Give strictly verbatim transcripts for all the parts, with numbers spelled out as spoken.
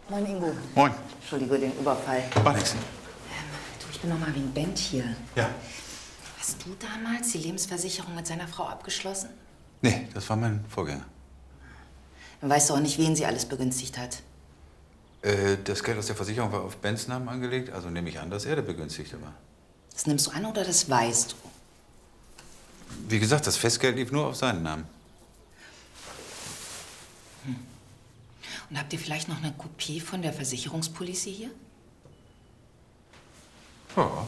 Moin, Ingo. Moin. Entschuldige den Überfall. War nix. Ähm, du, ich bin noch mal wegen Bent hier. Ja. Hast du damals die Lebensversicherung mit seiner Frau abgeschlossen? Nee, das war mein Vorgänger. Dann weißt du auch nicht, wen sie alles begünstigt hat. Äh, das Geld aus der Versicherung war auf Bens Namen angelegt, also nehme ich an, dass er der Begünstigte war. Das nimmst du an oder das weißt du? Wie gesagt, das Festgeld lief nur auf seinen Namen. Hm. Und habt ihr vielleicht noch eine Kopie von der Versicherungspolice hier? Ja.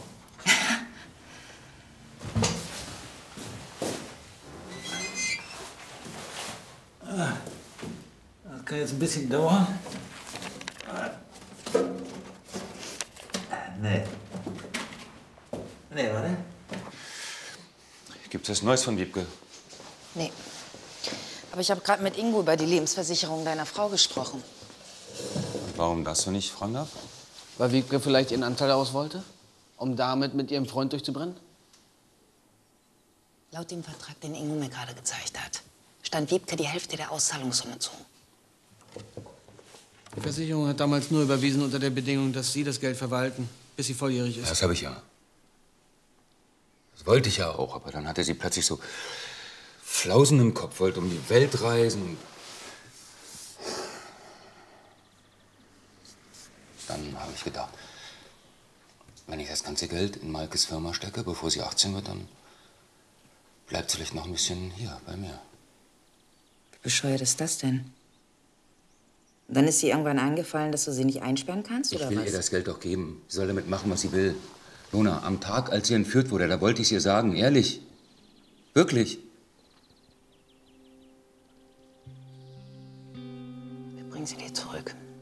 Das kann jetzt ein bisschen dauern. Nee. Nee, warte. Gibt es Neues von Wiebke? Nee. Aber ich habe gerade mit Ingo über die Lebensversicherung deiner Frau gesprochen. Warum das so nicht, fragen darf? Weil Wiebke vielleicht ihren Anteil aus wollte? Um damit mit ihrem Freund durchzubrennen? Laut dem Vertrag, den Ingo mir gerade gezeigt hat, stand Wiebke die Hälfte der Auszahlungssumme zu. Die Versicherung hat damals nur überwiesen unter der Bedingung, dass Sie das Geld verwalten, bis sie volljährig ist. Das habe ich ja. Das wollte ich ja auch, aber dann hatte sie plötzlich so Flausen im Kopf, wollte um die Welt reisen. Dann habe ich gedacht, wenn ich das ganze Geld in Maikes Firma stecke, bevor sie achtzehn wird, dann bleibt sie vielleicht noch ein bisschen hier bei mir. Wie bescheuert ist das denn? Dann ist sie irgendwann eingefallen, dass du sie nicht einsperren kannst, oder Ich will was? ihr das Geld doch geben. Sie soll damit machen, was sie will. Lona, am Tag, als sie entführt wurde, da wollte ich es ihr sagen, ehrlich. Wirklich. Wir bringen sie dir zurück.